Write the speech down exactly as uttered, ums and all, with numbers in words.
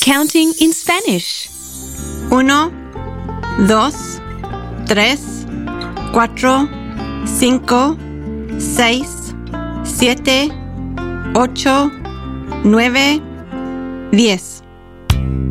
Counting in Spanish. Uno, dos, tres, cuatro, cinco, seis, siete, ocho, nueve, diez.